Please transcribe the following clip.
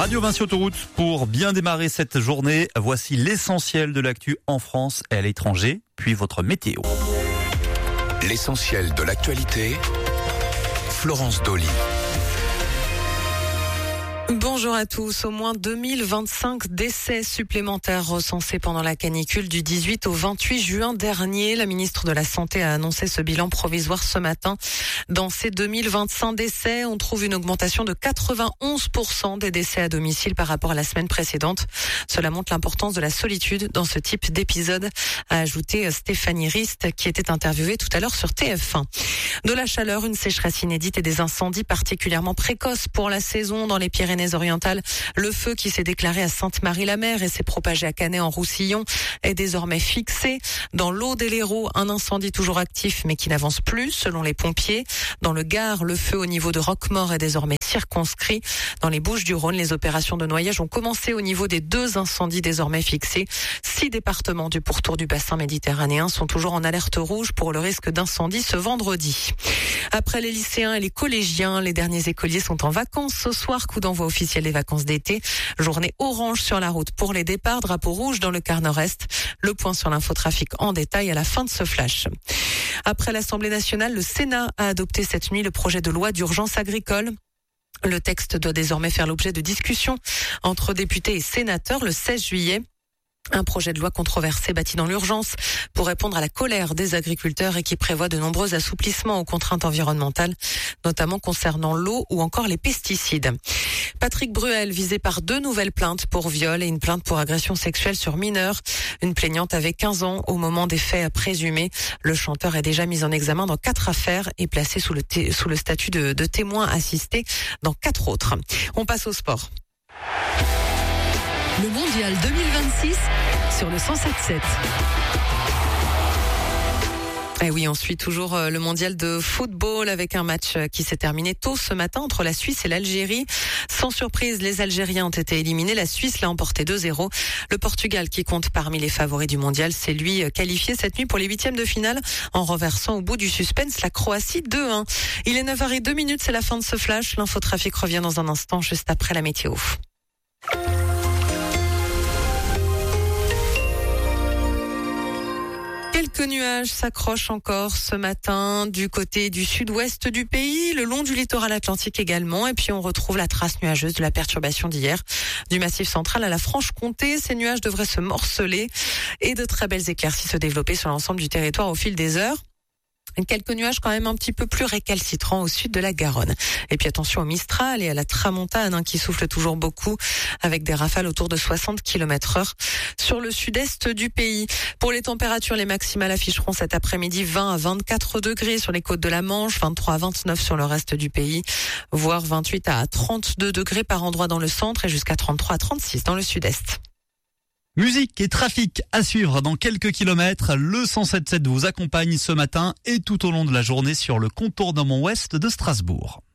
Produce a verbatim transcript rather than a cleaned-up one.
Radio Vinci Autoroute, pour bien démarrer cette journée, voici l'essentiel de l'actu en France et à l'étranger, puis votre météo. L'essentiel de l'actualité, Florence Dolly. Bonjour à tous. Au moins deux mille vingt-cinq décès supplémentaires recensés pendant la canicule du dix-huit au vingt-huit juin dernier. La ministre de la Santé a annoncé ce bilan provisoire ce matin. Dans ces deux mille vingt-cinq décès, on trouve une augmentation de quatre-vingt-onze pour cent des décès à domicile par rapport à la semaine précédente. Cela montre l'importance de la solitude dans ce type d'épisode, a ajouté Stéphanie Rist, qui était interviewée tout à l'heure sur T F un. De la chaleur, une sécheresse inédite et des incendies particulièrement précoces pour la saison dans les Pyrénées-Orientales. Le feu qui s'est déclaré à Sainte-Marie-la-Mer et s'est propagé à Canet en Roussillon est désormais fixé. Dans l'Aude et l'Hérault, un incendie toujours actif mais qui n'avance plus selon les pompiers. Dans le Gard, le feu au niveau de Roquemort est désormais circonscrit. Dans les Bouches-du-Rhône, les opérations de noyage ont commencé au niveau des deux incendies désormais fixés. Six départements du pourtour du bassin méditerranéen sont toujours en alerte rouge pour le risque d'incendie ce vendredi. Après les lycéens et les collégiens, les derniers écoliers sont en vacances ce soir, coup d'envoi officiel des vacances d'été. Journée orange sur la route pour les départs, drapeau rouge dans le quart nord-est. Le point sur l'infotrafic en détail à la fin de ce flash. Après l'Assemblée nationale, le Sénat a adopté cette nuit le projet de loi d'urgence agricole. Le texte doit désormais faire l'objet de discussions entre députés et sénateurs le seize juillet. Un projet de loi controversé bâti dans l'urgence pour répondre à la colère des agriculteurs et qui prévoit de nombreux assouplissements aux contraintes environnementales, notamment concernant l'eau ou encore les pesticides. Patrick Bruel, visé par deux nouvelles plaintes pour viol et une plainte pour agression sexuelle sur mineur. Une plaignante avait quinze ans au moment des faits présumés. Le chanteur est déjà mis en examen dans quatre affaires et placé sous le, t- sous le statut de, de témoin assisté dans quatre autres. On passe au sport. Le mondial deux mille vingt-six sur le cent sept sept. Et oui, on suit toujours le mondial de football avec un match qui s'est terminé tôt ce matin entre la Suisse et l'Algérie. Sans surprise, les Algériens ont été éliminés. La Suisse l'a emporté deux zéro. Le Portugal, qui compte parmi les favoris du mondial, s'est lui qualifié cette nuit pour les huitièmes de finale en renversant au bout du suspense la Croatie deux un. Il est neuf heures zéro deux minutes, c'est la fin de ce flash. L'infotrafic revient dans un instant, juste après la météo. Quelques nuages s'accrochent encore ce matin du côté du sud-ouest du pays, le long du littoral atlantique également. Et puis on retrouve la trace nuageuse de la perturbation d'hier. Du Massif central à la Franche-Comté, ces nuages devraient se morceler et de très belles éclaircies se développer sur l'ensemble du territoire au fil des heures. Quelques nuages quand même un petit peu plus récalcitrants au sud de la Garonne. Et puis attention au Mistral et à la Tramontane hein, qui souffle toujours beaucoup avec des rafales autour de soixante kilomètres heure sur le sud-est du pays. Pour les températures, les maximales afficheront cet après-midi vingt à vingt-quatre degrés sur les côtes de la Manche, vingt-trois à vingt-neuf sur le reste du pays, voire vingt-huit à trente-deux degrés par endroit dans le centre et jusqu'à trente-trois à trente-six dans le sud-est. Musique et trafic à suivre dans quelques kilomètres. Le cent sept sept vous accompagne ce matin et tout au long de la journée sur le contournement ouest de Strasbourg.